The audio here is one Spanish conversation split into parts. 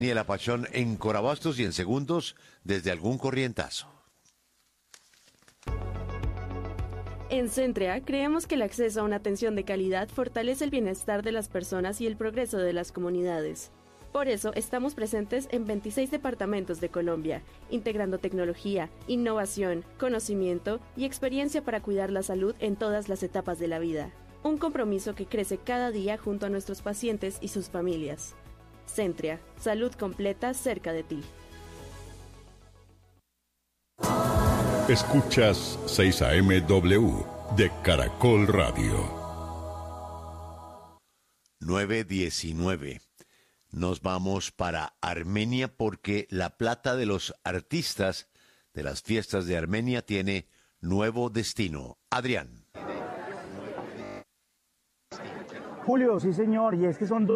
Daniel Apachón en Corabastos y en segundos desde algún corrientazo. En Centrea, creemos que el acceso a una atención de calidad fortalece el bienestar de las personas y el progreso de las comunidades. Por eso, estamos presentes en 26 departamentos de Colombia, integrando tecnología, innovación, conocimiento y experiencia para cuidar la salud en todas las etapas de la vida. Un compromiso que crece cada día junto a nuestros pacientes y sus familias. Centrea, salud completa cerca de ti. Escuchas 6 AM-W de Caracol Radio. 9:19. Nos vamos para Armenia porque la plata de los artistas de las fiestas de Armenia tiene nuevo destino. Adrián. Julio, sí señor, y es que son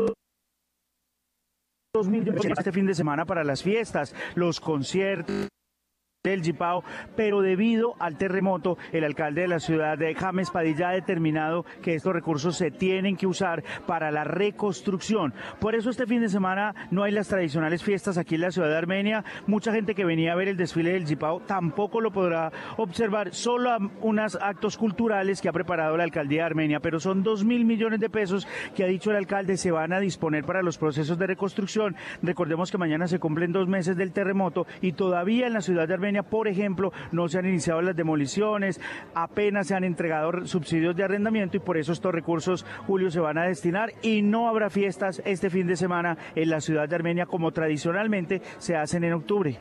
2 millones este fin de semana para las fiestas, los conciertos del Jipao, pero debido al terremoto, el alcalde de la ciudad de James Padilla ha determinado que estos recursos se tienen que usar para la reconstrucción. Por eso este fin de semana no hay las tradicionales fiestas aquí en la ciudad de Armenia. Mucha gente que venía a ver el desfile del Jipao tampoco lo podrá observar, solo unos actos culturales que ha preparado la alcaldía de Armenia, pero son 2.000 millones de pesos que ha dicho el alcalde se van a disponer para los procesos de reconstrucción. Recordemos que mañana se cumplen 2 meses del terremoto y todavía en la ciudad de Armenia, por ejemplo, no se han iniciado las demoliciones, apenas se han entregado subsidios de arrendamiento y por eso estos recursos, Julio, se van a destinar y no habrá fiestas este fin de semana en la ciudad de Armenia como tradicionalmente se hacen en octubre.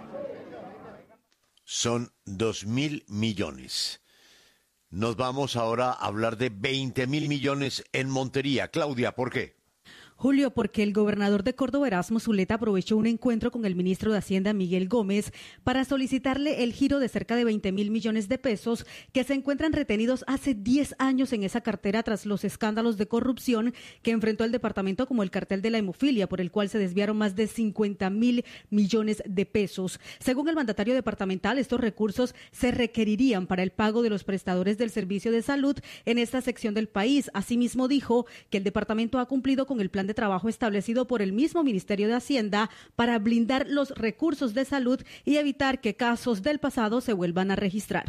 Son 2.000 millones. Nos vamos ahora a hablar de 20.000 millones en Montería. Claudia, ¿por qué? Julio, porque el gobernador de Córdoba, Erasmo Zuleta, aprovechó un encuentro con el ministro de Hacienda, Miguel Gómez, para solicitarle el giro de cerca de 20.000 millones de pesos que se encuentran retenidos hace 10 años en esa cartera tras los escándalos de corrupción que enfrentó el departamento, como el cartel de la hemofilia, por el cual se desviaron más de 50.000 millones de pesos. Según el mandatario departamental, estos recursos se requerirían para el pago de los prestadores del servicio de salud en esta sección del país. Asimismo, dijo que el departamento ha cumplido con el plan de trabajo establecido por el mismo Ministerio de Hacienda para blindar los recursos de salud y evitar que casos del pasado se vuelvan a registrar.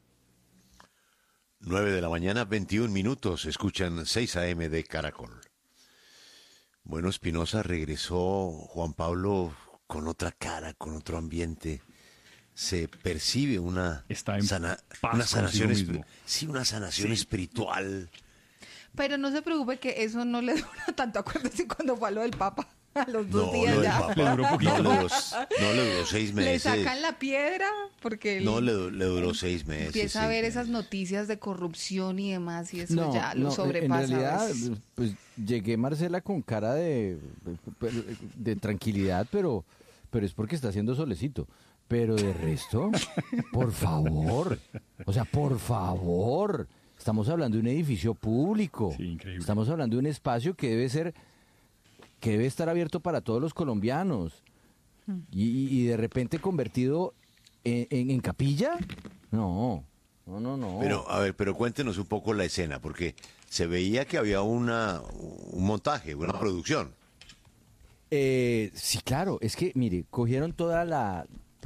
9:21 a.m, escuchan 6 AM de Caracol. Bueno, Espinosa regresó, Juan Pablo, con otra cara, con otro ambiente. Se percibe una sanación espiritual. Pero no se preocupe que eso no le dura tanto. Acuérdese cuando fue a lo del Papa, a los 2 días ya. Le duró poquito. No le duró 6 meses. Le sacan la piedra porque... No le duró 6 meses. Empieza a ver esas noticias de corrupción y demás y eso ya lo sobrepasa. En realidad, pues llegué, Marcela, con cara de tranquilidad, pero es porque está haciendo solecito. Pero de resto, por favor, por favor... Estamos hablando de un edificio público, sí, increíble. Estamos hablando de un espacio que debe estar abierto para todos los colombianos y de repente convertido en capilla. No. Pero cuéntenos un poco la escena, porque se veía que había un montaje, una producción. Sí, claro, es que mire, cogieron toda la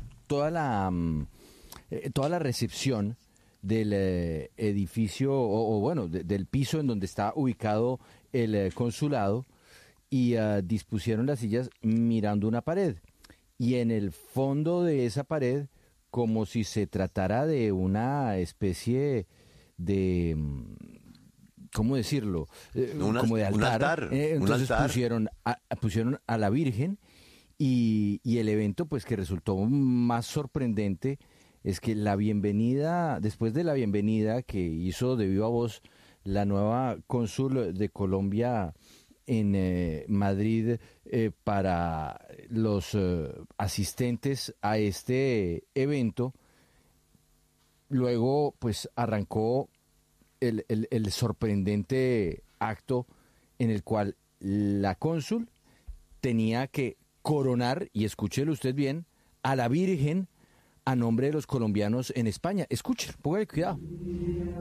recepción del edificio, del piso en donde está ubicado el consulado y dispusieron las sillas mirando una pared. Y en el fondo de esa pared, como si se tratara de una especie de... ¿cómo decirlo? Como de altar. Entonces pusieron a la Virgen y el evento, pues, que resultó más sorprendente es que después de la bienvenida que hizo de viva voz la nueva cónsul de Colombia en Madrid para los asistentes a este evento, luego pues arrancó el sorprendente acto en el cual la cónsul tenía que coronar, y escúchelo usted bien, a la Virgen a nombre de los colombianos en España. Escuchen, póngale cuidado.